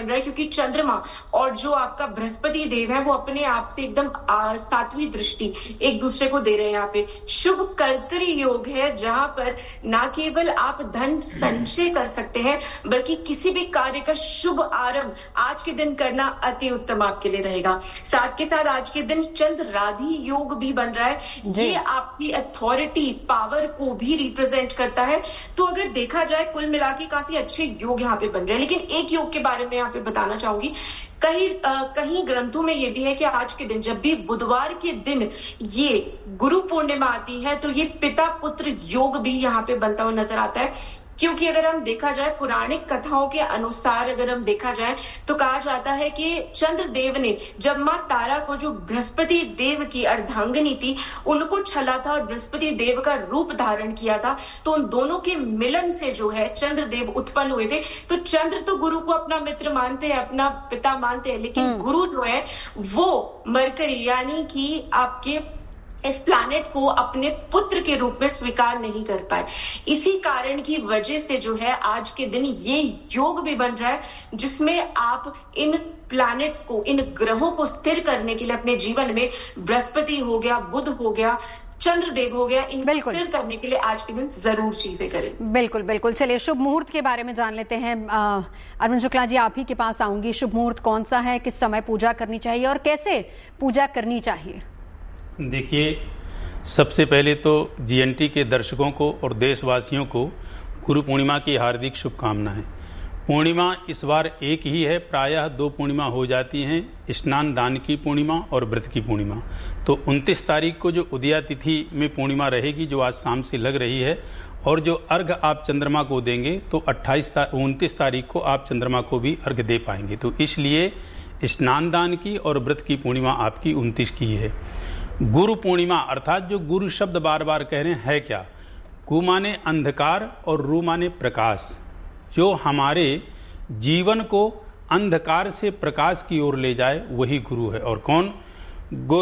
रहा है, क्योंकि चंद्रमा और जो आपका बृहस्पति देव है वो अपने आप से एकदम सातवीं दृष्टि एक दूसरे को दे रहे हैं। यहाँ पे शुभ कर्तरी योग है, जहां पर ना केवल आप धन संचय कर सकते हैं बल्कि किसी भी कार्य का शुभ आरंभ आज के दिन करना अति उत्तम आपके लिए रहेगा। साथ के साथ आज के दिन चंद्र राधि योग भी बन रहा है, ये आपकी अथॉरिटी पावर को भी रिप्रेजेंट करता है। तो अगर देखा जाए कुल मिला के काफी अच्छे योग यहाँ पे बन रहे हैं। लेकिन एक योग के बारे में यहाँ पे बताना चाहूंगी, कहीं ग्रंथों में ये भी है कि आज के दिन जब भी बुधवार के दिन ये गुरु पूर्णिमा आती है तो ये पिता पुत्र योग भी यहाँ पे बनता हुआ नजर आता है। क्योंकि अगर हम देखा जाए पौराणिक कथाओं के अनुसार, अगर हम देखा जाए तो कहा जाता है कि चंद्रदेव ने जब मां तारा को, जो बृहस्पति देव की अर्धांगिनी थी, उनको छला था और बृहस्पति देव का रूप धारण किया था, तो उन दोनों के मिलन से जो है चंद्रदेव उत्पन्न हुए थे। तो चंद्र तो गुरु को अपना मित्र मानते हैं, अपना पिता मानते हैं, लेकिन गुरु जो है वो मरकरी यानी कि आपके इस प्लैनेट को अपने पुत्र के रूप में स्वीकार नहीं कर पाए। इसी कारण की वजह से जो है आज के दिन ये योग भी बन रहा है, जिसमें आप इन प्लैनेट्स को, इन ग्रहों को स्थिर करने के लिए अपने जीवन में बृहस्पति हो गया, बुध हो गया, चंद्रदेव हो गया, इनको स्थिर करने के लिए आज के दिन जरूर चीजें करें। बिल्कुल बिल्कुल। चलिए शुभ मुहूर्त के बारे में जान लेते हैं। अरविंद शुक्ला जी, आप ही के पास आऊंगी। शुभ मुहूर्त कौन सा है, किस समय पूजा करनी चाहिए और कैसे पूजा करनी चाहिए? देखिए, सबसे पहले तो जीएनटी के दर्शकों को और देशवासियों को गुरु पूर्णिमा की हार्दिक शुभकामनाएं। पूर्णिमा इस बार एक ही है, प्रायः 2 पूर्णिमा हो जाती हैं, स्नान दान की पूर्णिमा और व्रत की पूर्णिमा। तो 29 तारीख को जो उदया तिथि में पूर्णिमा रहेगी, जो आज शाम से लग रही है, और जो अर्घ आप चंद्रमा को देंगे तो 29 तारीख को आप चंद्रमा को भी अर्घ दे पाएंगे। तो इसलिए स्नान दान की और व्रत की पूर्णिमा आपकी 29 की है। गुरु पूर्णिमा अर्थात जो गुरु शब्द बार बार कह रहे हैं क्या? गु माने अंधकार और रू माने प्रकाश। जो हमारे जीवन को अंधकार से प्रकाश की ओर ले जाए वही गुरु है। और कौन?